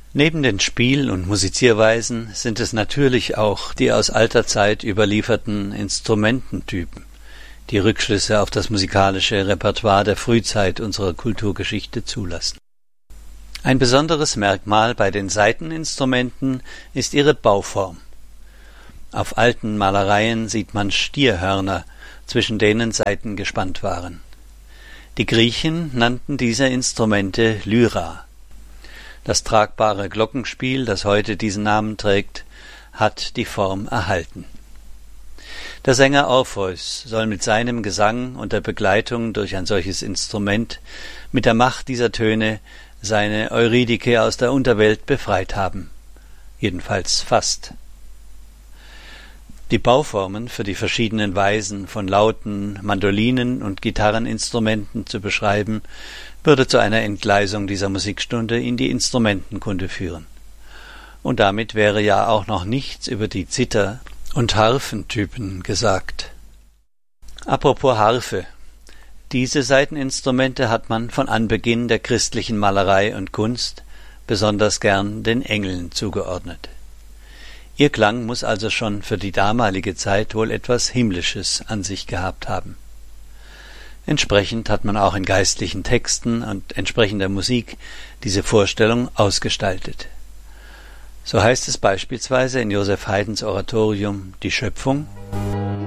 Neben den Spiel- und Musizierweisen sind es natürlich auch die aus alter Zeit überlieferten Instrumententypen, die Rückschlüsse auf das musikalische Repertoire der Frühzeit unserer Kulturgeschichte zulassen. Ein besonderes Merkmal bei den Saiteninstrumenten ist ihre Bauform. Auf alten Malereien sieht man Stierhörner, zwischen denen Saiten gespannt waren. Die Griechen nannten diese Instrumente Lyra. Das tragbare Glockenspiel, das heute diesen Namen trägt, hat die Form erhalten. Der Sänger Orpheus soll mit seinem Gesang und der Begleitung durch ein solches Instrument mit der Macht dieser Töne seine Eurydike aus der Unterwelt befreit haben. Jedenfalls fast. Die Bauformen für die verschiedenen Weisen von Lauten, Mandolinen und Gitarreninstrumenten zu beschreiben, würde zu einer Entgleisung dieser Musikstunde in die Instrumentenkunde führen. Und damit wäre ja auch noch nichts über die Zither- und Harfentypen gesagt. Apropos Harfe. Diese Saiteninstrumente hat man von Anbeginn der christlichen Malerei und Kunst besonders gern den Engeln zugeordnet. Ihr Klang muss also schon für die damalige Zeit wohl etwas Himmlisches an sich gehabt haben. Entsprechend hat man auch in geistlichen Texten und entsprechender Musik diese Vorstellung ausgestaltet. So heißt es beispielsweise in Joseph Haydns Oratorium Die Schöpfung: